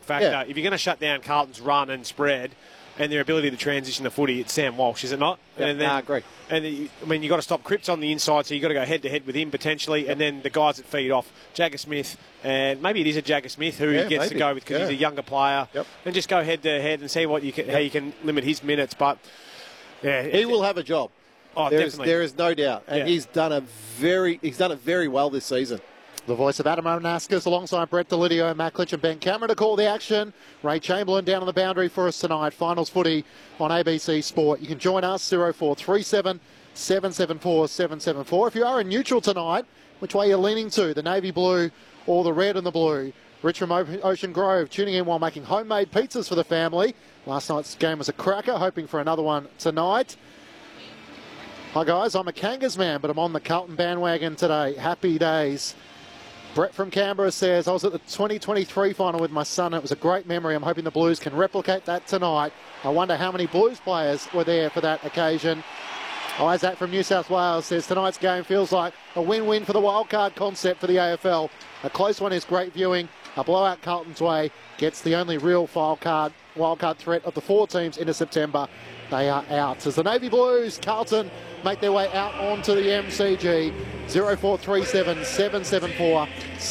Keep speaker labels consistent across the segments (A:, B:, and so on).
A: factor.
B: Yeah.
A: If you're going to shut down Carlton's run and spread and their ability to transition the footy, it's Sam Walsh, is it not?
B: Yeah,
A: And then,
B: I agree.
A: And you've got to stop Cripps on the inside, so you've got to go head-to-head with him potentially, and then the guys that feed off Jagger Smith, and maybe it is a Jagger Smith who he gets to go with because he's a younger player, and just go head-to-head and see how you can limit his minutes. But
B: he will have a job.
A: Oh, definitely.
B: There is no doubt, and he's done it very well this season.
C: The voice of Adam Onassis alongside Brett Delidio, Matt Clinch and Ben Cameron to call the action. Ray Chamberlain down on the boundary for us tonight. Finals footy on ABC Sport. You can join us 0437 774 774. If you are in neutral tonight, which way you're leaning to, the navy blue or the red and the blue? Rich from Ocean Grove tuning in while making homemade pizzas for the family. Last night's game was a cracker, hoping for another one tonight. Hi guys, I'm a Kangas man, but I'm on the Carlton bandwagon today. Happy days. Brett from Canberra says, I was at the 2023 final with my son. It was a great memory. I'm hoping the Blues can replicate that tonight. I wonder how many Blues players were there for that occasion. Isaac from New South Wales says, tonight's game feels like a win-win for the wildcard concept for the AFL. A close one is great viewing. A blowout Carlton's way gets the only real wildcard threat of the 4 teams into September. They are out. As the Navy Blues, Carlton, make their way out onto the MCG. 0437 774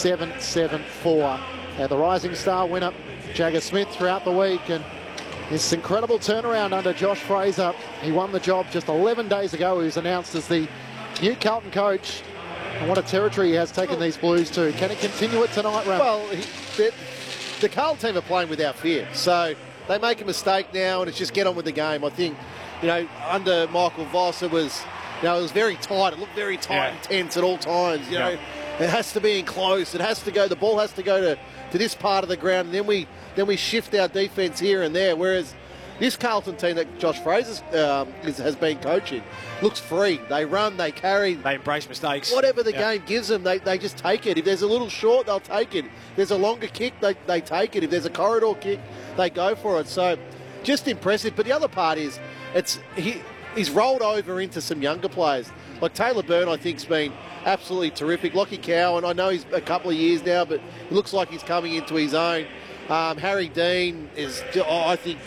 C: 774. The Rising Star winner, Jagger Smith, throughout the week. And this incredible turnaround under Josh Fraser. He won the job just 11 days ago. He was announced as the new Carlton coach. And what a territory he has taken these Blues to. Can he continue it tonight, Ram?
B: Well, the Carlton team are playing without fear. So they make a mistake now, and it's just get on with the game. I think, under Michael Voss, it was very tight. It looked very tight and tense at all times. You know, it has to be in close. It has to go. The ball has to go to this part of the ground, and then we shift our defence here and there. Whereas this Carlton team that Josh Fraser has been coaching looks free. They run, they carry.
A: They embrace mistakes.
B: Whatever the game gives them, they just take it. If there's a little short, they'll take it. If there's a longer kick, they take it. If there's a corridor kick, they go for it. So just impressive. But the other part is he's rolled over into some younger players. Like Taylor Byrne, I think, has been absolutely terrific. Lockie Cowan, I know he's a couple of years now, but it looks like he's coming into his own. Harry Dean is, I think,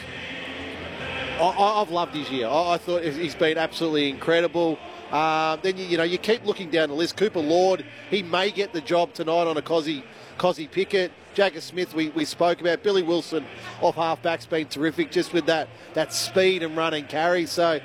B: I've loved his year. I thought he's been absolutely incredible. Then you keep looking down the list. Cooper Lord, he may get the job tonight on a Cozzy Pickett. Jagger Smith, we spoke about. Billy Wilson off halfback's been terrific, just with that speed and run and carry. So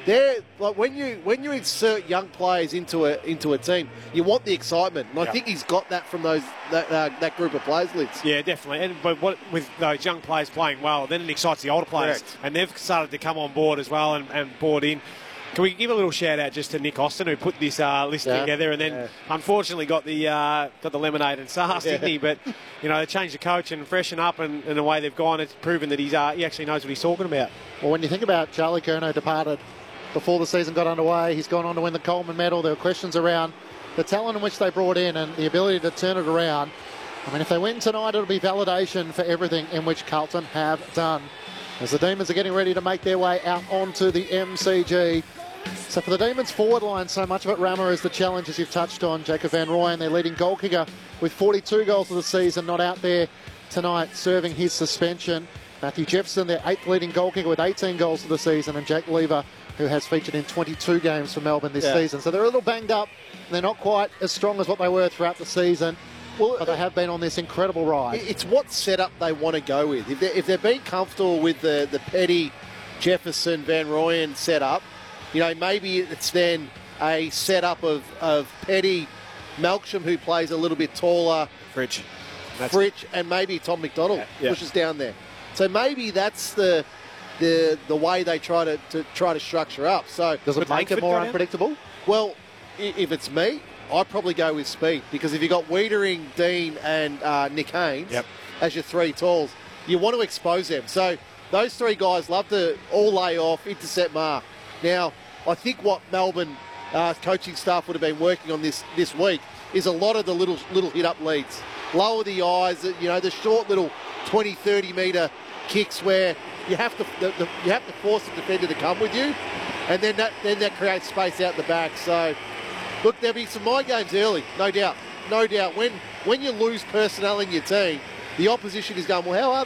B: when you insert young players into a team, you want the excitement, and I think he's got that from that group of players, Liz.
A: Yeah, definitely. But with those young players playing well, then it excites the older players.
B: Correct.
A: And they've started to come on board as well and bought in. Can we give a little shout out just to Nick Austin, who put this list together, and then unfortunately got the lemonade and sauce, didn't he? But they changed the coach and freshen up, and the way they've gone, it's proven that he actually knows what he's talking about.
C: Well, when you think about Charlie Curnow departed before the season got underway, he's gone on to win the Coleman medal. There were questions around the talent in which they brought in and the ability to turn it around. I mean, if they win tonight, it'll be validation for everything in which Carlton have done. As the Demons are getting ready to make their way out onto the MCG. So for the Demons forward line, so much of it, Rammer, is the challenge, as you've touched on. Jacob Van Rooyen, their leading goal kicker, with 42 goals of the season, not out there tonight, serving his suspension. Matthew Jefferson, their 8th leading goal kicker, with 18 goals of the season, and Jack Lever, who has featured in 22 games for Melbourne this season. So they're a little banged up. They're not quite as strong as what they were throughout the season. But they have been on this incredible ride.
B: It's what setup they want to go with. If they're being comfortable with the Petty, Jefferson, Van Rooyen setup, maybe it's then a setup of Petty, Melksham, who plays a little bit taller,
A: Fritsch,
B: and maybe Tom McDonald pushes down there. So maybe that's the way they try to structure up. So
C: does it make it more unpredictable?
B: Well, if it's me, I'd probably go with speed, because if you've got Wiedering, Dean and Nick Haynes as your 3 talls, you want to expose them. So those 3 guys love to all lay off, intercept mark. Now, I think what Melbourne coaching staff would have been working on this week is a lot of the little hit-up leads. Lower the eyes, the short little 20, 30-metre kicks where you have to force the defender to come with you, and then that creates space out the back. So, look, there'll be some mind games early, no doubt. When you lose personnel in your team, the opposition is going, well, how are